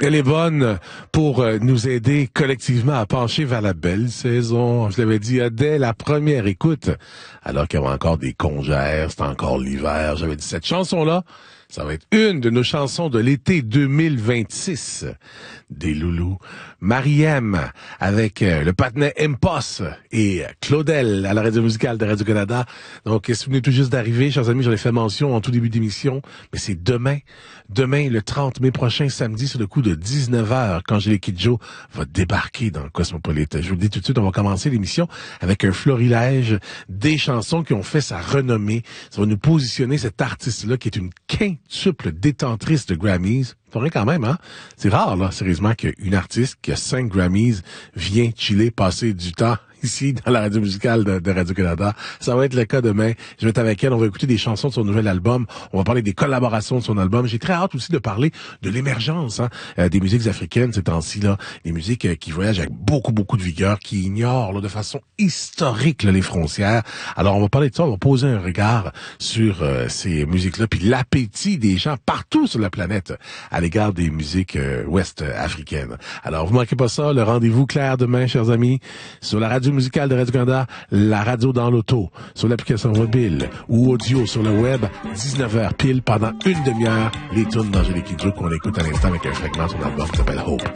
Elle est bonne pour nous aider collectivement à pencher vers la belle saison. Je l'avais dit dès la première écoute, alors qu'il y avait encore des congères, c'était encore l'hiver. J'avais dit, cette chanson-là, ça va être une de nos chansons de l'été 2026 des Loulous. Mariem avec le patinet Impost et Claudel à la radio musicale de Radio-Canada. Donc, si vous venez tout juste d'arriver, chers amis, j'en ai fait mention en tout début d'émission, mais c'est demain, le 30 mai prochain, samedi, sur le coup de 19h, qu'Angélique Kidjo va débarquer dans le Cosmopolite. Je vous le dis tout de suite, on va commencer l'émission avec un florilège des chansons qui ont fait sa renommée. Ça va nous positionner cet artiste-là qui est une quintuple détentrice de Grammys. C'est vrai quand même, hein? C'est rare, là, sérieusement, qu'une artiste qui a 5 Grammys vient chiller, passer du temps ici dans la radio musicale de Radio-Canada. Ça va être le cas demain. Je vais être avec elle. On va écouter des chansons de son nouvel album. On va parler des collaborations de son album. J'ai très hâte aussi de parler de l'émergence des musiques africaines ces temps-ci, là. Des musiques qui voyagent avec beaucoup de vigueur, qui ignorent là, de façon historique là, les frontières. Alors, on va parler de ça. On va poser un regard sur ces musiques-là, puis l'appétit des gens partout sur la planète à l'égard des musiques ouest africaines. Alors, vous manquez pas ça. Le rendez-vous clair demain, chers amis, sur la radio musicale de Radio-Canada, la radio dans l'auto, sur l'application mobile ou audio sur le web, 19h pile pendant une demi-heure, les tunes d'Angélique Kidjo qu'on écoute à l'instant avec un fragment sur l'album qui s'appelle Hope.